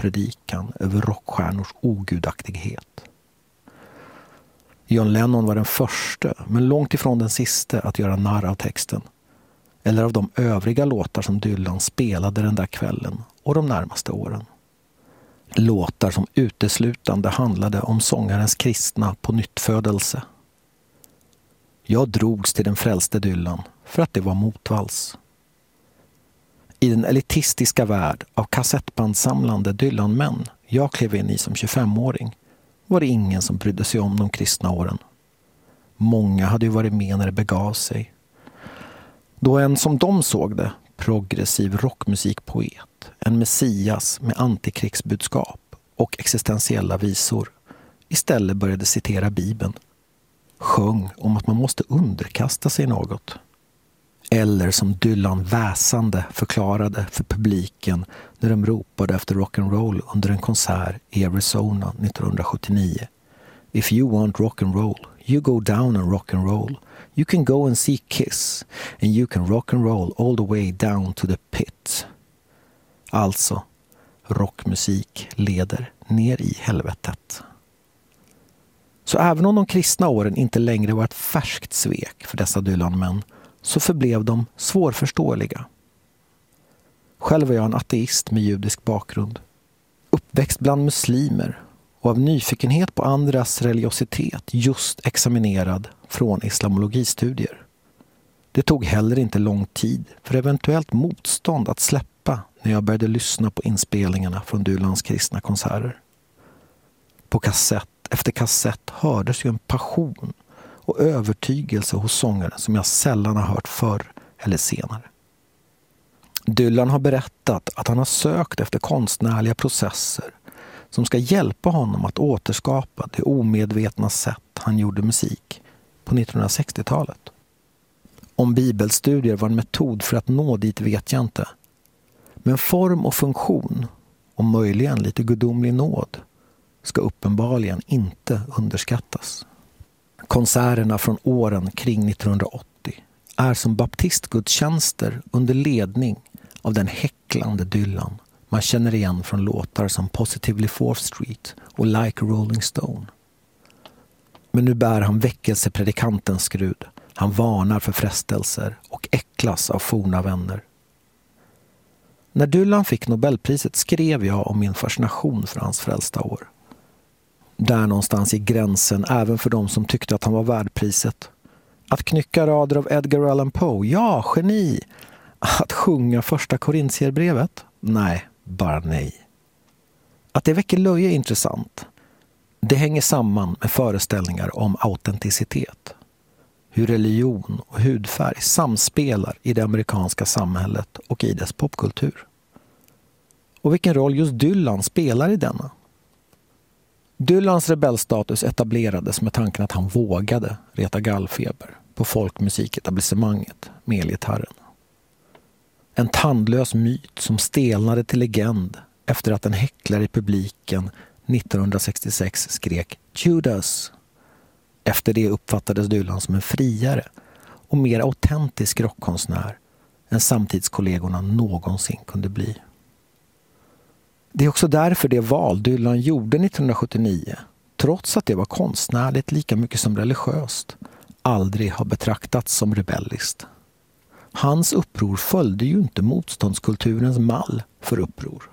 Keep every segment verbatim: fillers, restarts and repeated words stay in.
predikan över rockstjärnors ogudaktighet. John Lennon var den första, men långt ifrån den sista, att göra narr av texten. Eller av de övriga låtar som Dylan spelade den där kvällen och de närmaste åren. Låtar som uteslutande handlade om sångarens kristna på nyttfödelse. Jag drogs till den frälste Dylan för att det var motvalls. I den elitistiska värld av kassettbandsamlande Dylan-män jag klev in i som tjugofemåring var det ingen som brydde sig om de kristna åren. Många hade ju varit med när det begav sig. Då en som de såg det, progressiv rockmusikpoet, en messias med antikrigsbudskap och existentiella visor, istället började citera Bibeln. Sjöng om att man måste underkasta sig något. Eller som Dylan väsande förklarade för publiken när de ropade efter rock'n'roll under en konsert i Arizona nittonhundrasjuttionio. If you want rock'n'roll, you go down and rock'n'roll. You can go and see Kiss and you can rock'n'roll all the way down to the pit. Alltså, rockmusik leder ner i helvetet. Så även om de kristna åren inte längre var ett färskt svek för dessa Dylan-män, så förblev de svårförståeliga. Själv är jag en ateist med judisk bakgrund. Uppväxt bland muslimer och av nyfikenhet på andras religiositet just examinerad från islamologistudier. Det tog heller inte lång tid för eventuellt motstånd att släppa när jag började lyssna på inspelningarna från Dylans kristna konserter. På kassett efter kassett hördes ju en passion och övertygelse hos sångaren som jag sällan har hört förr eller senare. Dylan har berättat att han har sökt efter konstnärliga processer som ska hjälpa honom att återskapa det omedvetna sätt han gjorde musik på nittonhundrasextiotalet. Om bibelstudier var en metod för att nå dit vet jag inte. Men form och funktion, och möjligen lite gudomlig nåd, ska uppenbarligen inte underskattas. Konserterna från åren kring nittonhundraåttio är som baptistgudstjänster under ledning av den häcklande Dylan man känner igen från låtar som Positively Fourth Street och Like a Rolling Stone. Men nu bär han väckelsepredikantens skrud. Han varnar för frestelser och äcklas av forna vänner. När Dylan fick Nobelpriset skrev jag om min fascination för hans frälsta år. Där någonstans i gränsen även för de som tyckte att han var värd priset. Att knycka rader av Edgar Allan Poe, ja, geni. Att sjunga första Korintierbrevet? Nej, bara nej. Att det väcker löje är intressant. Det hänger samman med föreställningar om autenticitet. Hur religion och hudfärg samspelar i det amerikanska samhället och i dess popkultur. Och vilken roll just Dylan spelar i denna. Dylans rebellstatus etablerades med tanken att han vågade reta gallfeber på folkmusiketablissemanget med elgitarren. En tandlös myt som stelnade till legend efter att en häcklare i publiken nittonhundrasextiosex skrek Judas. Efter det uppfattades Dylan som en friare och mer autentisk rockkonstnär än samtidskollegorna någonsin kunde bli. Det är också därför det val Dylan gjorde nittonhundrasjuttionio, trots att det var konstnärligt lika mycket som religiöst, aldrig har betraktats som rebelliskt. Hans uppror följde ju inte motståndskulturens mall för uppror.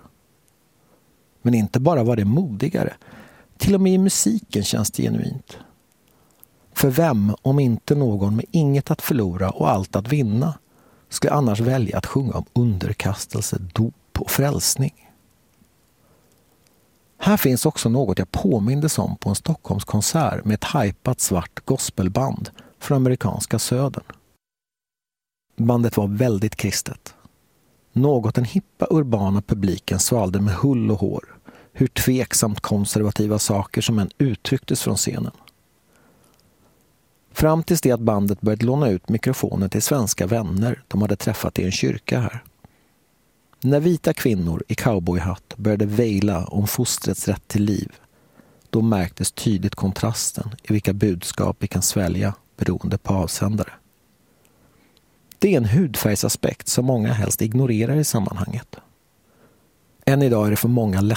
Men inte bara var det modigare, till och med i musiken känns det genuint. För vem, om inte någon med inget att förlora och allt att vinna, skulle annars välja att sjunga om underkastelse, dop och frälsning? Här finns också något jag påmindes om på en Stockholmskonsert med ett hypat svart gospelband från amerikanska södern. Bandet var väldigt kristet. Något den hippa urbana publiken svalde med hull och hår, hur tveksamt konservativa saker som än uttrycktes från scenen. Fram tills det att bandet började låna ut mikrofonen till svenska vänner de hade träffat i en kyrka här. När vita kvinnor i cowboyhatt började vejla om fostrets rätt till liv, då märktes tydligt kontrasten i vilka budskap vi kan svälja beroende på avsändare. Det är en hudfärgsaspekt som många helst ignorerar i sammanhanget. Än idag är det för många lätt